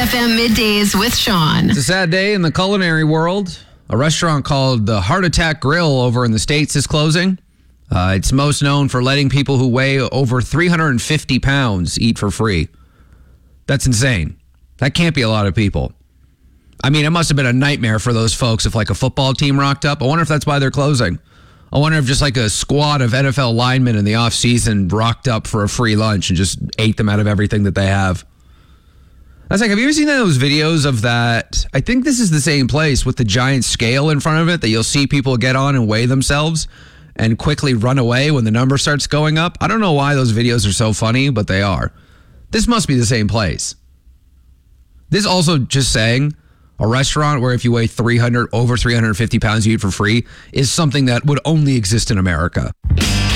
FM Middays with Sean. It's a sad day in the culinary world. A restaurant called the Heart Attack Grill over in the States is closing. It's most known for letting people who weigh over 350 pounds eat for free. That's insane. That can't be a lot of people. I mean, it must have been a nightmare for those folks if like a football team rocked up. I wonder if that's why they're closing. I wonder if just like a squad of NFL linemen in the offseason rocked up for a free lunch and just ate them out of everything that they have. That's like, have you ever seen those videos of that? I think this is the same place with the giant scale in front of it that you'll see people get on and weigh themselves and quickly run away when the number starts going up. I don't know why those videos are so funny, but they are. This must be the same place. This also just saying a restaurant where if you weigh over 350 pounds, you eat for free is something that would only exist in America.